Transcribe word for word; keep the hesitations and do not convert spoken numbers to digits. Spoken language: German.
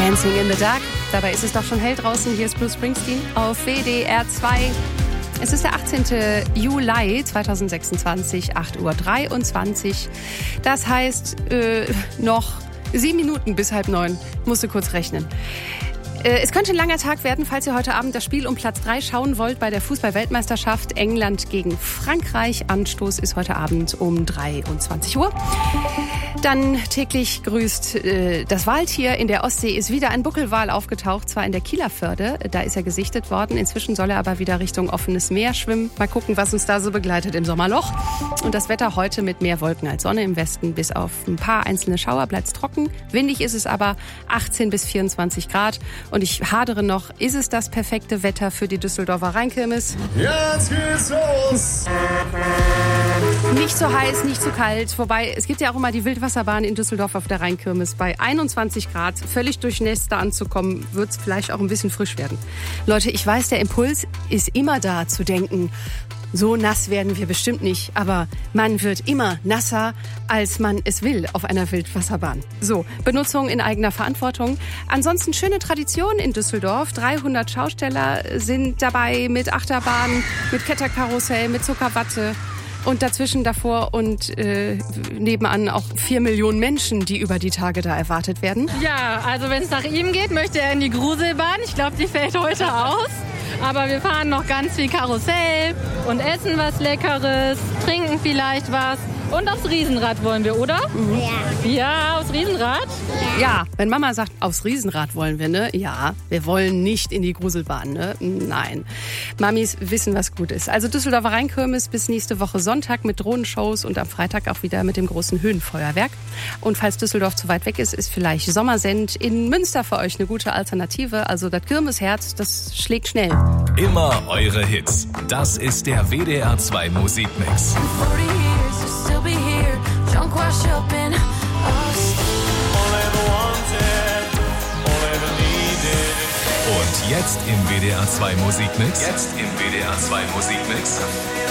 Dancing in the Dark. Dabei ist es doch schon hell draußen. Hier ist Bruce Springsteen auf W D R zwei. Es ist der achtzehnten Juli zweitausendsechsundzwanzig, acht Uhr dreiundzwanzig. Das heißt, äh, noch sieben Minuten bis halb neun. Musste kurz rechnen. Es könnte ein langer Tag werden, falls ihr heute Abend das Spiel um Platz drei schauen wollt bei der Fußball-Weltmeisterschaft England gegen Frankreich. Anstoß ist heute Abend um dreiundzwanzig Uhr. Dann täglich grüßt äh, das Waltier. In der Ostsee ist wieder ein Buckelwal aufgetaucht, zwar in der Kieler Förde. Da ist er gesichtet worden. Inzwischen soll er aber wieder Richtung offenes Meer schwimmen. Mal gucken, was uns da so begleitet im Sommerloch. Und das Wetter heute mit mehr Wolken als Sonne im Westen. Bis auf ein paar einzelne Schauer bleibt es trocken. Windig ist es aber achtzehn bis vierundzwanzig Grad. Und ich hadere noch, ist es das perfekte Wetter für die Düsseldorfer Rheinkirmes? Jetzt geht's los! Nicht so heiß, nicht so kalt. Wobei, es gibt ja auch immer die Wildwasserbahn in Düsseldorf auf der Rheinkirmes. Bei einundzwanzig Grad, völlig durchnässt da anzukommen, wird es vielleicht auch ein bisschen frisch werden. Leute, ich weiß, der Impuls ist immer da zu denken, so nass werden wir bestimmt nicht, aber man wird immer nasser, als man es will auf einer Wildwasserbahn. So, Benutzung in eigener Verantwortung. Ansonsten schöne Tradition in Düsseldorf. dreihundert Schausteller sind dabei mit Achterbahn, mit Kletterkarussell, mit Zuckerwatte. Und dazwischen davor und äh, nebenan auch vier Millionen Menschen, die über die Tage da erwartet werden. Ja, also wenn es nach ihm geht, möchte er in die Gruselbahn. Ich glaube, die fällt heute aus. Aber wir fahren noch ganz viel Karussell und essen was Leckeres, trinken vielleicht was. Und aufs Riesenrad wollen wir, oder? Ja. Ja, aufs Riesenrad? Ja, wenn Mama sagt, aufs Riesenrad wollen wir, ne? Ja, wir wollen nicht in die Gruselbahn, ne? Nein. Mamis wissen, was gut ist. Also Düsseldorfer Rheinkirmes bis nächste Woche Sonntag mit Drohnenshows und am Freitag auch wieder mit dem großen Höhenfeuerwerk. Und falls Düsseldorf zu weit weg ist, ist vielleicht Sommersend in Münster für euch eine gute Alternative. Also das Kirmesherz, das schlägt schnell. Immer eure Hits. Das ist der W D R zwei Musikmix. Und jetzt im W D R zwei Musikmix. Jetzt im W D R zwei Musikmix.